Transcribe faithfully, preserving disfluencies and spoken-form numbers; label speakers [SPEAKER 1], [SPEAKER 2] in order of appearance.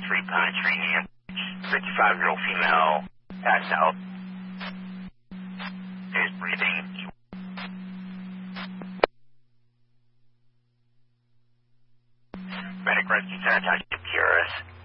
[SPEAKER 1] three penetrating damage. fifty-five-year-old female passed out. Is breathing. Medic rescue center, Township Curis.